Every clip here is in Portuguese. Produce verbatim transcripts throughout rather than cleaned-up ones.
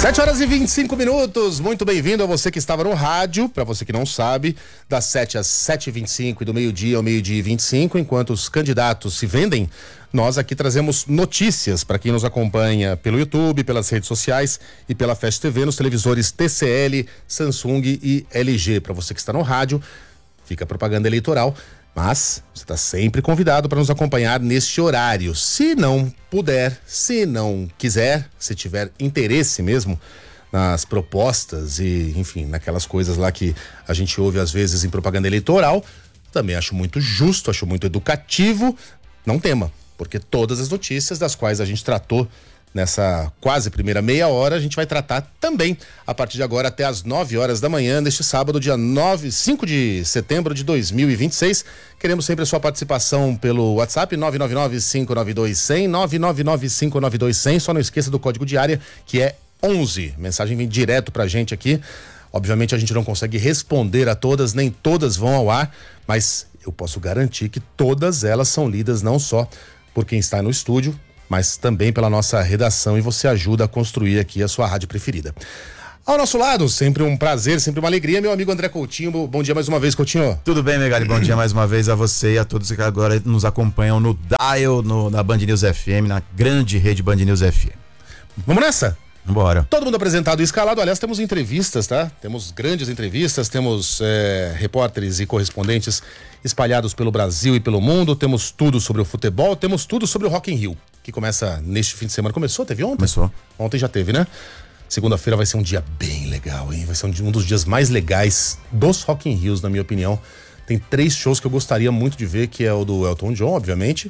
sete horas e vinte e cinco minutos, muito bem-vindo a você que estava no rádio, para você que não sabe, das sete às sete e vinte e cinco e do meio-dia ao meio-dia e vinte e cinco, enquanto os candidatos se vendem, nós aqui trazemos notícias para quem nos acompanha pelo YouTube, pelas redes sociais e pela Fast T V, nos televisores T C L, Samsung e L G. Para você que está no rádio, fica a propaganda eleitoral, mas você está sempre convidado para nos acompanhar neste horário. Se não puder, se não quiser, se tiver interesse mesmo nas propostas e, enfim, naquelas coisas lá que a gente ouve às vezes em propaganda eleitoral, também acho muito justo, acho muito educativo, não tema, porque todas as notícias das quais a gente tratou nessa quase primeira meia hora, a gente vai tratar também a partir de agora até as nove horas da manhã, neste sábado, dia nove, cinco de setembro de dois mil e vinte e seis. Queremos sempre a sua participação pelo WhatsApp nove nove nove, cinco nove dois, zero zero, nove nove nove, cinco nove dois, zero zero. Só não esqueça do código de área, que é onze. Mensagem vem direto pra gente aqui. Obviamente a gente não consegue responder a todas, nem todas vão ao ar, mas eu posso garantir que todas elas são lidas não só por quem está no estúdio, mas também pela nossa redação, e você ajuda a construir aqui a sua rádio preferida. Ao nosso lado, sempre um prazer, sempre uma alegria, meu amigo André Coutinho. Bom dia mais uma vez, Coutinho. Tudo bem, Megali? Bom dia mais uma vez a você e a todos que agora nos acompanham no Dial, no, na Band News F M, na grande rede Band News F M. Vamos nessa? Bora. Todo mundo apresentado e escalado. Aliás, temos entrevistas, tá? Temos grandes entrevistas, temos é, repórteres e correspondentes espalhados pelo Brasil e pelo mundo. Temos tudo sobre o futebol, temos tudo sobre o Rock in Rio, que começa neste fim de semana. Começou? Teve ontem? Começou. Ontem já teve, né? Segunda-feira vai ser um dia bem legal, hein? Vai ser um, um dos dias mais legais dos Rock in Rios, na minha opinião. Tem três shows que eu gostaria muito de ver, que é o do Elton John, obviamente.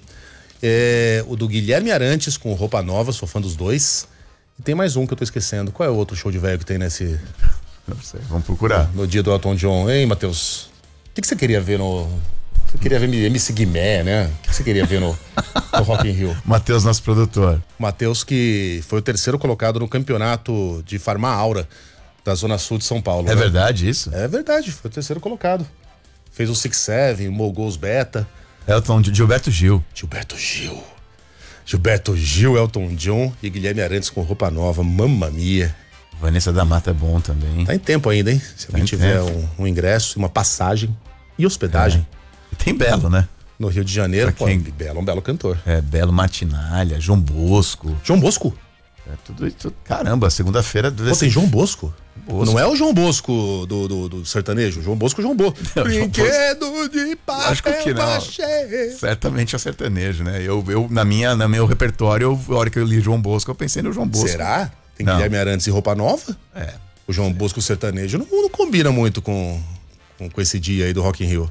É, o do Guilherme Arantes com Roupa Nova, sou fã dos dois. E tem mais um que eu tô esquecendo. Qual é o outro show de velho que tem nesse... Não sei, vamos procurar. No dia do Elton John. Hein, Matheus? O que, que você queria ver no... Você queria ver M C Guimé, né? O que, que você queria ver no, no Rock in Rio? Matheus, nosso produtor. Matheus, que foi o terceiro colocado no campeonato de Farma Aura da Zona Sul de São Paulo. É né? verdade isso? É verdade, foi o terceiro colocado. Fez o Six Seven, Mogos Beta. Elton, Gilberto Gil. Gilberto Gil. Gilberto Gil, Elton John e Guilherme Arantes com Roupa Nova, mamma mia. Vanessa da Mata é bom também. Tá em tempo ainda, hein? Se alguém tiver um, um ingresso, uma passagem e hospedagem. É. Tem Belo, né? No Rio de Janeiro, pra quem... pô, Belo, um belo cantor. É, Belo, Martinalha, João Bosco. João Bosco? É tudo, tudo... Caramba, segunda-feira... Pô, tem João Bosco? Bosco. Não é o João Bosco do, do, do sertanejo, João Bosco, João Bosco. Brinquedo de papel. Acho que não. Machê. Certamente é sertanejo, né? Eu, eu, na minha, no meu repertório, a hora que eu li João Bosco, eu pensei no João Bosco. Será? Tem não. Guilherme Arantes e Roupa Nova? É. O João Bosco sertanejo não, não combina muito com, com, com esse dia aí do Rock in Rio.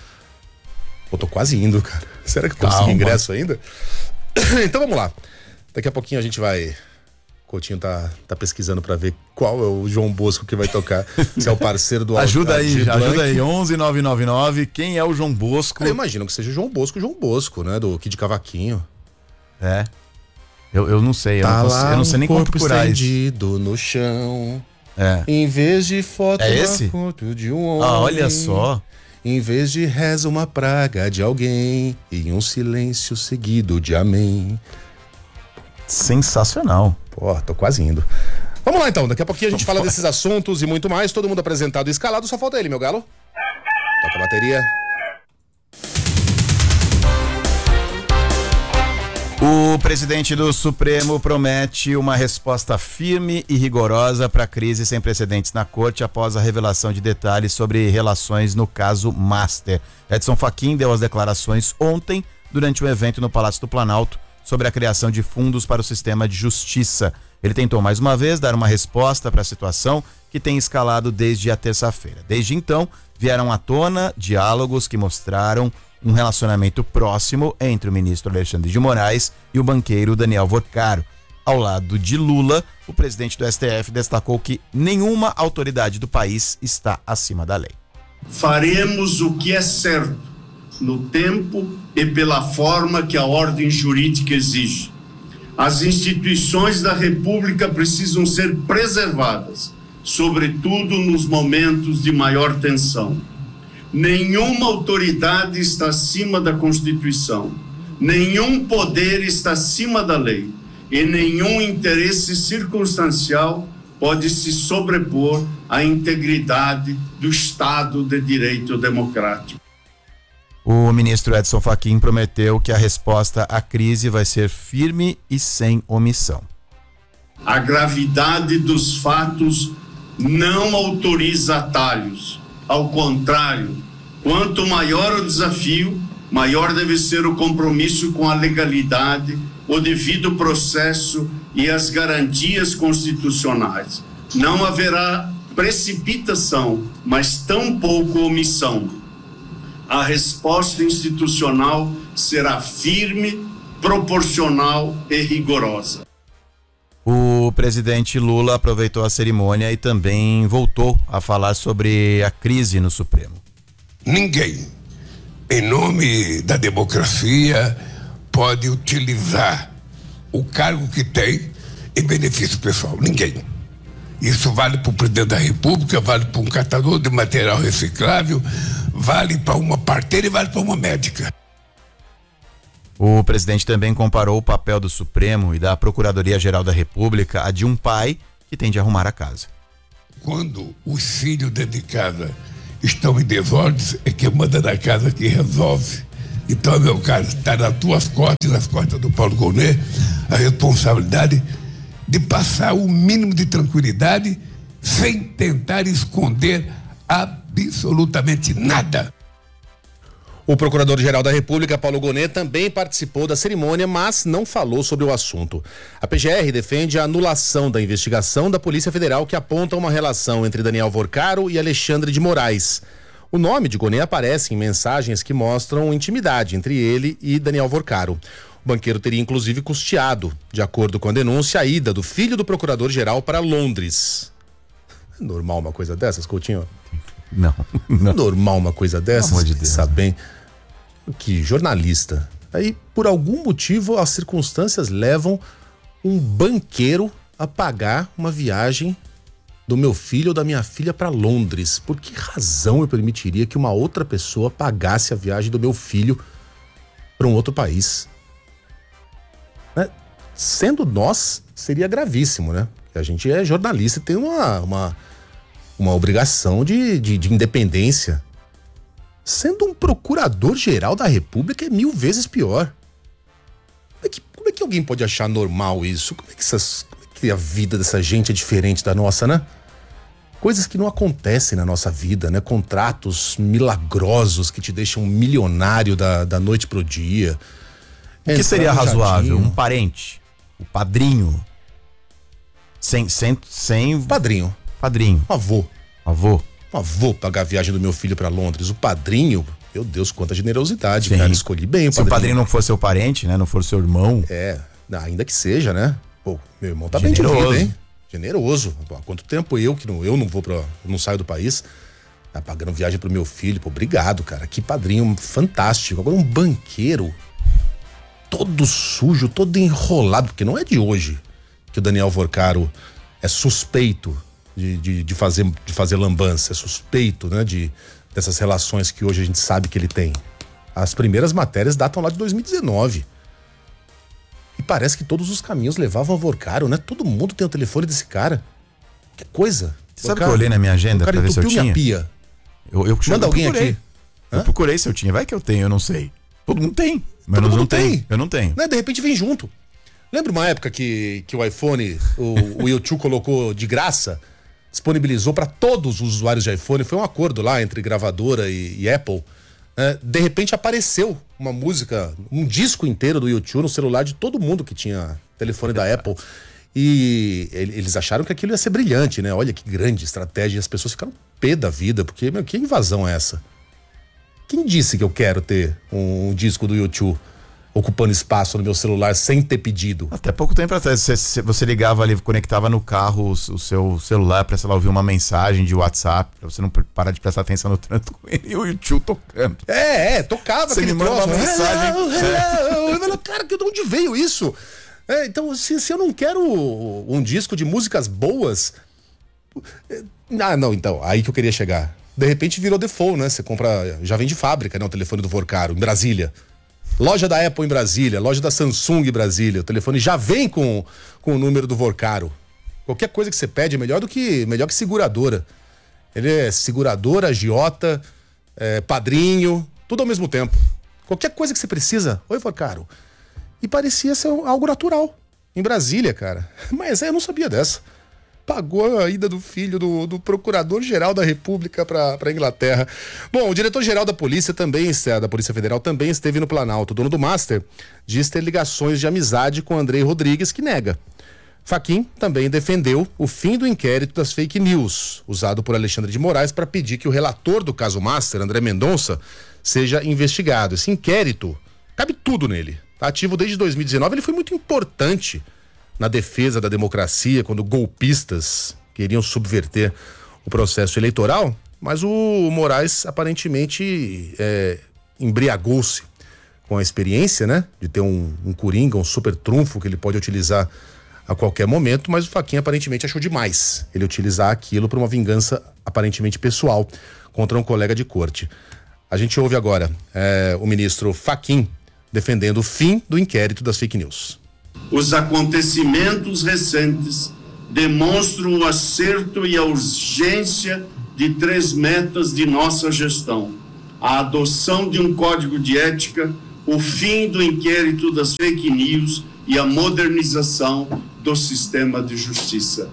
Pô, tô quase indo, cara. Será que eu consigo ingresso ainda? Então vamos lá. Daqui a pouquinho a gente vai... O Coutinho tá, tá pesquisando pra ver qual é o João Bosco que vai tocar. Se é o parceiro do... Ajuda aí, ajuda aí. onze nove nove nove. Quem é o João Bosco? Eu imagino que seja o João Bosco, o João Bosco, né? Do Kid Cavaquinho. É. Eu, eu não sei. Tá, eu, não consigo, eu não sei nem como procurar isso. Estendido no chão. É. Em vez de foto, é esse? foto de um homem. Ah, olha só. Em vez de reza, uma praga de alguém. E um silêncio seguido de amém. Sensacional. Pô, tô quase indo. Vamos lá então, daqui a pouquinho a gente fala desses assuntos e muito mais. Todo mundo apresentado e escalado, só falta ele, meu galo. Toca a bateria. O presidente do Supremo promete uma resposta firme e rigorosa para a crise sem precedentes na corte após a revelação de detalhes sobre relações no caso Master. Edson Fachin deu as declarações ontem durante um evento no Palácio do Planalto sobre a criação de fundos para o sistema de justiça. Ele tentou mais uma vez dar uma resposta para a situação que tem escalado desde a terça-feira. Desde então, vieram à tona diálogos que mostraram um relacionamento próximo entre o ministro Alexandre de Moraes e o banqueiro Daniel Vorcaro. Ao lado de Lula, o presidente do S T F destacou que nenhuma autoridade do país está acima da lei. Faremos o que é certo, no tempo e pela forma que a ordem jurídica exige. As instituições da República precisam ser preservadas, sobretudo nos momentos de maior tensão. Nenhuma autoridade está acima da Constituição, nenhum poder está acima da lei e nenhum interesse circunstancial pode se sobrepor à integridade do Estado de Direito Democrático. O ministro Edson Fachin prometeu que a resposta à crise vai ser firme e sem omissão. A gravidade dos fatos não autoriza atalhos. Ao contrário, quanto maior o desafio, maior deve ser o compromisso com a legalidade, o devido processo e as garantias constitucionais. Não haverá precipitação, mas tampouco omissão. A resposta institucional será firme, proporcional e rigorosa. O presidente Lula aproveitou a cerimônia e também voltou a falar sobre a crise no Supremo. Ninguém, em nome da democracia, pode utilizar o cargo que tem em benefício pessoal. Ninguém. Isso vale para o presidente da República, vale para um catador de material reciclável, vale para uma parteira e vale para uma médica. O presidente também comparou o papel do Supremo e da Procuradoria-Geral da República a de um pai que tem de arrumar a casa. Quando os filhos dentro de casa estão em desordens, é quem manda na casa que resolve. Então, meu caro, está nas tuas costas e nas costas do Paulo Gonet a responsabilidade de passar o mínimo de tranquilidade sem tentar esconder absolutamente nada. O Procurador-Geral da República, Paulo Gonet, também participou da cerimônia, mas não falou sobre o assunto. A P G R defende a anulação da investigação da Polícia Federal que aponta uma relação entre Daniel Vorcaro e Alexandre de Moraes. O nome de Gonet aparece em mensagens que mostram intimidade entre ele e Daniel Vorcaro. O banqueiro teria inclusive custeado, de acordo com a denúncia, a ida do filho do Procurador-Geral para Londres. É normal uma coisa dessas, Coutinho? Não, não. É normal uma coisa dessas? Pelo amor de Deus. Sabem que jornalista. Aí, por algum motivo, as circunstâncias levam um banqueiro a pagar uma viagem do meu filho ou da minha filha para Londres. Por que razão eu permitiria que uma outra pessoa pagasse a viagem do meu filho para um outro país? Né? Sendo nós, seria gravíssimo, né? Porque a gente é jornalista e tem uma, uma, uma obrigação de, de, de independência. Sendo um procurador-geral da República é mil vezes pior. Como é que, como é que alguém pode achar normal isso? Como é que, essas, como é que a vida dessa gente é diferente da nossa, né? Coisas que não acontecem na nossa vida, né? Contratos milagrosos que te deixam um milionário da, da noite pro dia. O que seria razoável? Um parente, o padrinho, sem, sem, sem... Padrinho. Padrinho. Um avô. Avô. Um avô pagar a viagem do meu filho pra Londres. O padrinho, meu Deus, quanta generosidade, Sim. cara. Escolhi bem o Se padrinho. o padrinho não for seu parente, né? Não for seu irmão. É, ainda que seja, né? Pô, meu irmão tá Generoso. bem de vida, hein? Generoso. Pô, há quanto tempo eu, que não, eu não vou pra. não saio do país, tá pagando viagem pro meu filho. Pô, obrigado, cara. Que padrinho fantástico. Agora um banqueiro todo sujo, todo enrolado, porque não é de hoje que o Daniel Vorcaro é suspeito de, de, de, fazer, de fazer lambança, é suspeito, né, de, dessas relações que hoje a gente sabe que ele tem. As primeiras matérias datam lá de dois mil e dezenove. E parece que todos os caminhos levavam a Vorcaro, né? Todo mundo tem o telefone desse cara. Que coisa. Você sabe que eu olhei na minha agenda pra ver se eu tinha? Minha pia. Eu, eu, Manda eu alguém procurei. aqui. Eu Hã? procurei se eu tinha. Vai que eu tenho, eu não sei. Todo mundo tem. Mas Todo não mundo tem. tem. Eu não tenho. Né? De repente vem junto. Lembra uma época que, que o iPhone, o, o YouTube colocou de graça, disponibilizou para todos os usuários de iPhone, foi um acordo lá entre gravadora e, e Apple. Né? De repente apareceu uma música, um disco inteiro do YouTube no celular de todo mundo que tinha telefone da Apple. E eles acharam que aquilo ia ser brilhante, né? Olha que grande estratégia. E as pessoas ficaram pé da vida, porque, meu, que invasão é essa? Quem disse que eu quero ter um, um disco do YouTube ocupando espaço no meu celular sem ter pedido? Até pouco tempo atrás, você, você ligava ali, conectava no carro o, o seu celular pra, sei lá, ouvir uma mensagem de WhatsApp, pra você não parar de prestar atenção no trânsito com ele e o YouTube tocando. É, é, tocava você aquele me manda troço. uma mensagem. Hello, hello. Eu falo, cara, de onde veio isso? É, então, se, se eu não quero um disco de músicas boas... Ah, não, então, aí que eu queria chegar. De repente virou default, né? Você compra, já vem de fábrica, né? O telefone do Vorcaro, em Brasília. Loja da Apple em Brasília, loja da Samsung em Brasília. O telefone já vem com, com o número do Vorcaro. Qualquer coisa que você pede é melhor do que, melhor que seguradora. Ele é seguradora, agiota, é, padrinho, tudo ao mesmo tempo. Qualquer coisa que você precisa, oi, Vorcaro. E parecia ser algo natural. Em Brasília, cara. Mas eu não sabia dessa. Pagou a ida do filho do, do Procurador-Geral da República para a Inglaterra. Bom, o diretor-geral da Polícia também, da Polícia Federal também esteve no Planalto. O dono do Master diz ter ligações de amizade com Andrei Rodrigues, que nega. Fachin também defendeu o fim do inquérito das fake news, usado por Alexandre de Moraes para pedir que o relator do caso Master, André Mendonça, seja investigado. Esse inquérito, cabe tudo nele. Tá ativo desde dois mil e dezenove, ele foi muito importante na defesa da democracia, quando golpistas queriam subverter o processo eleitoral, mas o Moraes aparentemente é, embriagou-se com a experiência, né, de ter um, um coringa, um super trunfo que ele pode utilizar a qualquer momento, mas o Fachin aparentemente achou demais ele utilizar aquilo para uma vingança aparentemente pessoal contra um colega de corte. A gente ouve agora é, o ministro Fachin defendendo o fim do inquérito das fake news. Os acontecimentos recentes demonstram o acerto e a urgência de três metas de nossa gestão: a adoção de um código de ética, o fim do inquérito das fake news e a modernização do sistema de justiça.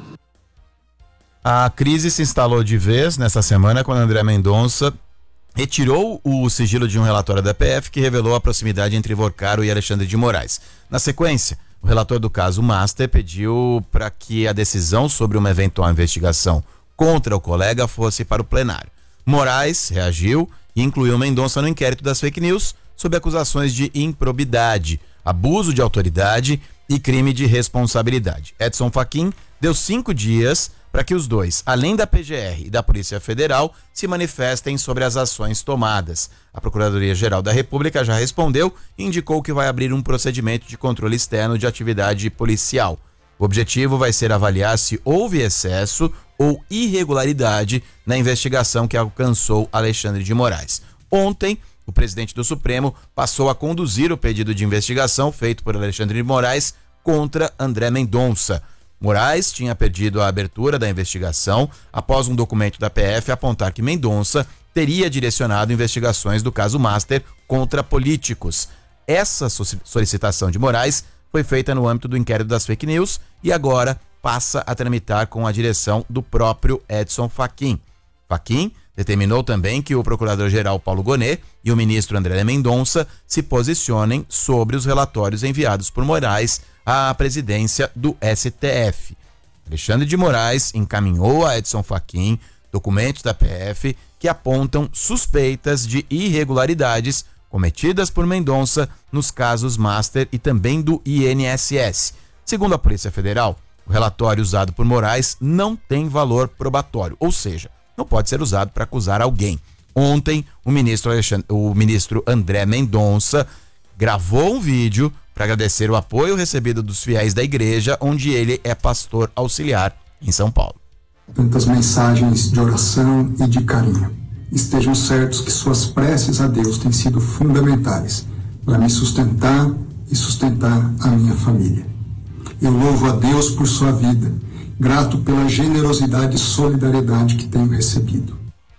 A crise se instalou de vez nessa semana quando André Mendonça retirou o sigilo de um relatório da P F que revelou a proximidade entre Vorcaro e Alexandre de Moraes. Na sequência, o relator do caso Master pediu para que a decisão sobre uma eventual investigação contra o colega fosse para o plenário. Moraes reagiu e incluiu Mendonça no inquérito das fake news sob acusações de improbidade, abuso de autoridade e crime de responsabilidade. Edson Fachin deu cinco dias para que os dois, além da P G R e da Polícia Federal, se manifestem sobre as ações tomadas. A Procuradoria-Geral da República já respondeu e indicou que vai abrir um procedimento de controle externo de atividade policial. O objetivo vai ser avaliar se houve excesso ou irregularidade na investigação que alcançou Alexandre de Moraes. Ontem, o presidente do Supremo passou a conduzir o pedido de investigação feito por Alexandre de Moraes contra André Mendonça. Moraes tinha pedido a abertura da investigação após um documento da P F apontar que Mendonça teria direcionado investigações do caso Master contra políticos. Essa solicitação de Moraes foi feita no âmbito do inquérito das fake news e agora passa a tramitar com a direção do próprio Edson Fachin. Fachin determinou também que o procurador-geral Paulo Gonet e o ministro André Mendonça se posicionem sobre os relatórios enviados por Moraes à presidência do S T F. Alexandre de Moraes encaminhou a Edson Fachin documentos da P F que apontam suspeitas de irregularidades cometidas por Mendonça nos casos Master e também do I N S S. Segundo a Polícia Federal, o relatório usado por Moraes não tem valor probatório, ou seja, não pode ser usado para acusar alguém. Ontem, o ministro, Alexandre, o ministro André Mendonça gravou um vídeo para agradecer o apoio recebido dos fiéis da igreja, onde ele é pastor auxiliar em São Paulo. Tantas mensagens de oração e de carinho. Estejam certos que suas preces a Deus têm sido fundamentais para me sustentar e sustentar a minha família. Eu louvo a Deus por sua vida, grato pela generosidade e solidariedade que tenho recebido.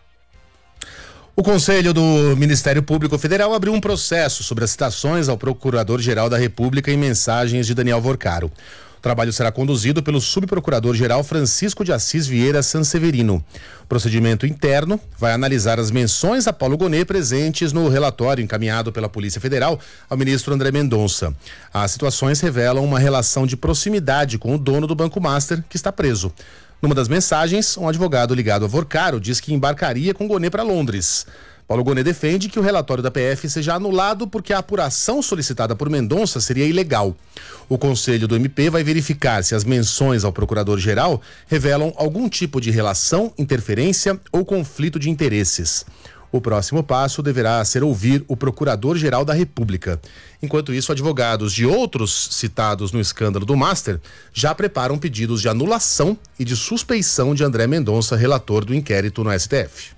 O Conselho do Ministério Público Federal abriu um processo sobre as citações ao Procurador-Geral da República em mensagens de Daniel Vorcaro. O trabalho será conduzido pelo Subprocurador-Geral Francisco de Assis Vieira Sanseverino. O procedimento interno vai analisar as menções a Paulo Gonet presentes no relatório encaminhado pela Polícia Federal ao ministro André Mendonça. As situações revelam uma relação de proximidade com o dono do Banco Master, que está preso. Numa das mensagens, um advogado ligado a Vorcaro diz que embarcaria com Gonet para Londres. Paulo Gonet defende que o relatório da P F seja anulado porque a apuração solicitada por Mendonça seria ilegal. O Conselho do M P vai verificar se as menções ao Procurador-Geral revelam algum tipo de relação, interferência ou conflito de interesses. O próximo passo deverá ser ouvir o Procurador-Geral da República. Enquanto isso, advogados de outros citados no escândalo do Master já preparam pedidos de anulação e de suspeição de André Mendonça, relator do inquérito no S T F.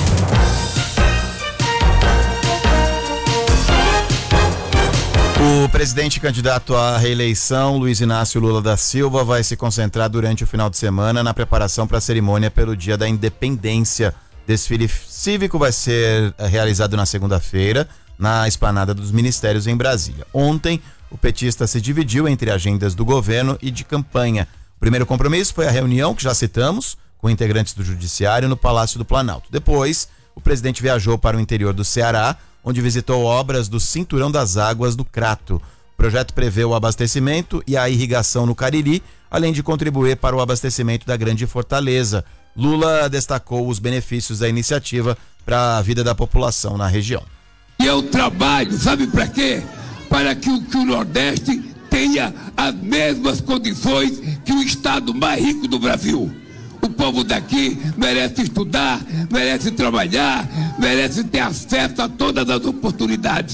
O presidente candidato à reeleição, Luiz Inácio Lula da Silva, vai se concentrar durante o final de semana na preparação para a cerimônia pelo Dia da Independência. Desfile cívico vai ser realizado na segunda-feira, na Esplanada dos Ministérios em Brasília. Ontem, o petista se dividiu entre agendas do governo e de campanha. O primeiro compromisso foi a reunião, que já citamos, com integrantes do Judiciário no Palácio do Planalto. Depois, o presidente viajou para o interior do Ceará, onde visitou obras do Cinturão das Águas do Crato. O projeto prevê o abastecimento e a irrigação no Cariri, além de contribuir para o abastecimento da Grande Fortaleza. Lula destacou os benefícios da iniciativa para a vida da população na região. E eu trabalho, sabe para quê? Para que o, que o Nordeste tenha as mesmas condições que o estado mais rico do Brasil. O povo daqui merece estudar, merece trabalhar, merece ter acesso a todas as oportunidades.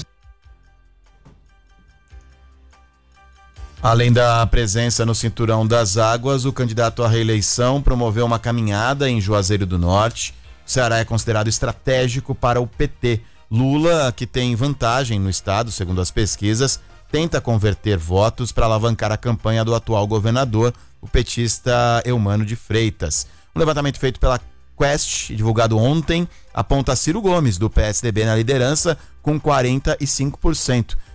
Além da presença no Cinturão das Águas, o candidato à reeleição promoveu uma caminhada em Juazeiro do Norte. O Ceará é considerado estratégico para o P T. Lula, que tem vantagem no estado, segundo as pesquisas, tenta converter votos para alavancar a campanha do atual governador, o petista Eumano de Freitas. Um levantamento feito pela Quest, divulgado ontem, aponta Ciro Gomes, do P S D B, na liderança, com quarenta e cinco por cento.